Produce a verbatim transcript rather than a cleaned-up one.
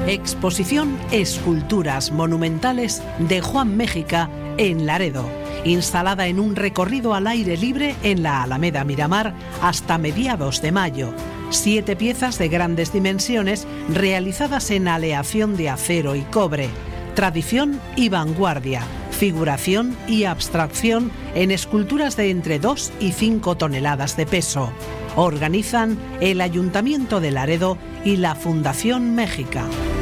Exposición Esculturas Monumentales de Juan Méxica en Laredo, instalada en un recorrido al aire libre en la Alameda Miramar hasta mediados de mayo. Siete piezas de grandes dimensiones realizadas en aleación de acero y cobre. Tradición y vanguardia, figuración y abstracción en esculturas de entre dos y cinco toneladas de peso. Organizan el Ayuntamiento de Laredo y la Fundación Méxica.